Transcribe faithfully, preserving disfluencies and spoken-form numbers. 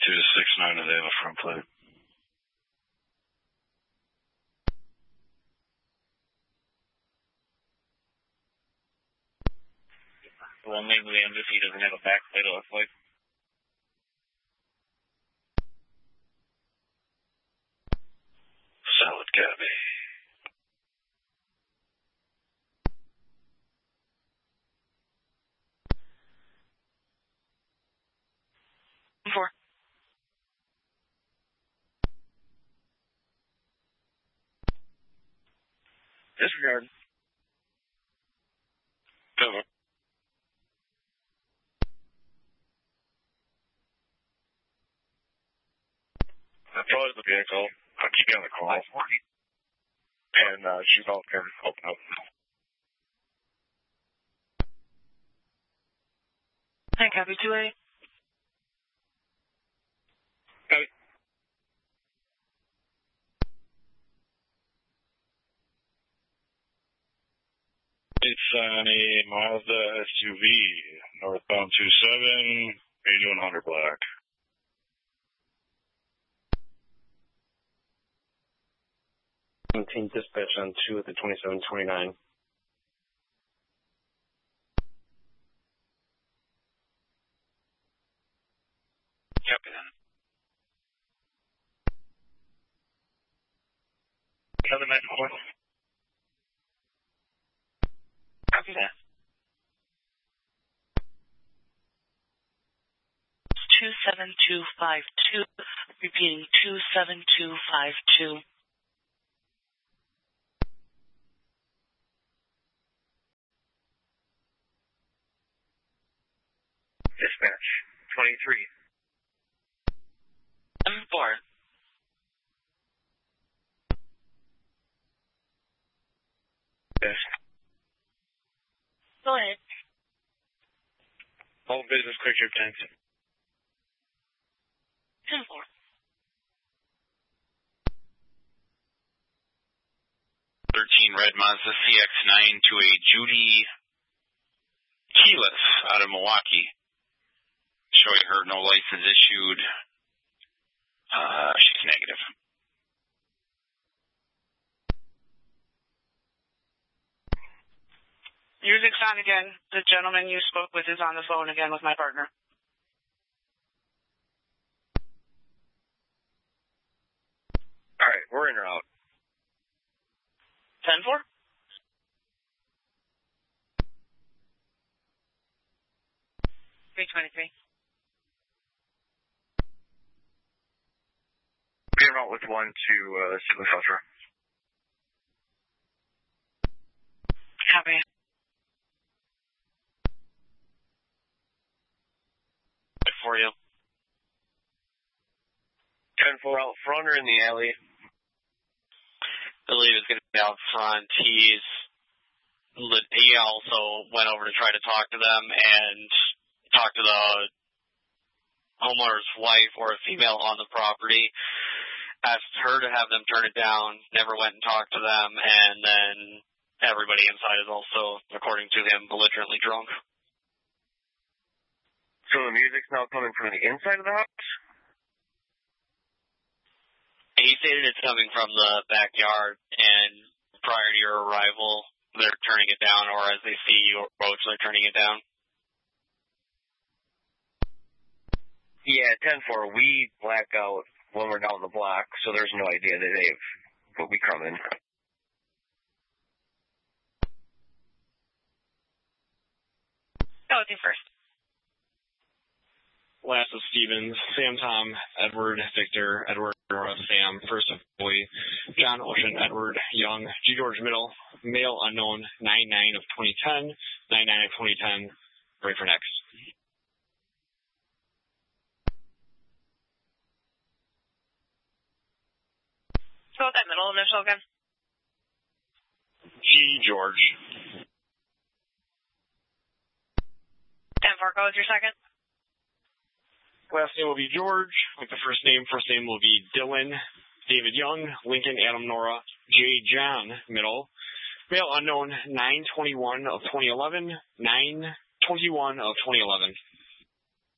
two to six nine, and they have a front plate. Well, maybe the embassy doesn't have a back plate, it looks like. Solid copy. Four. Disregard. Cover. Deploy the vehicle. I'll keep you on the call. And uh, shoot all cars open up. Hi, copy two A. Copy. It's on a Mazda S U V, northbound two seven, eighty-one hundred black. seventeen dispatch on two at the twenty-seven twenty-nine. Copy that. Another man four. Copy that. Two seven two five two. Repeating two seven two five two. Dispatch twenty-three. M four. Yes. Go ahead. Home business quick trip tanks. ten four. thirteen red Mazda C X nine to a Judy Keyless out of Milwaukee. Showing her no license issued. Uh, she's negative. Music's on again. The gentleman you spoke with is on the phone again with my partner. All right, we're in or out. ten four? three twenty-three. Be in route with one to uh, Sibley Sulphur. Copy. For you. ten four out front or in the alley? I believe it's going to be out front. He's he also went over to try to talk to them and talk to the homeowner's wife or a female on the property. Asked her to have them turn it down. Never went and talked to them, and then everybody inside is also, according to him, belligerently drunk. So the music's now coming from the inside of the house? He stated it's coming from the backyard, and prior to your arrival, they're turning it down, or as they see you approach, they're turning it down. Yeah, ten four, we black out when we're down the block, so there's no idea that they've, will be coming. Go with you first. Last of Stevens, Sam, Tom, Edward, Victor, Edward, Nora, Sam, first of boy, John, Ocean, Edward, Young, G. George, middle, male unknown, nine nine of twenty ten, nine nine of twenty ten, ready for next. So that middle initial again? G. George. ten four, go with your second. Last name will be George, like the first name. First name will be Dylan, David Young, Lincoln, Adam, Nora, J. John, middle. Male unknown, nine twenty-one of twenty eleven, nine twenty-one of twenty eleven.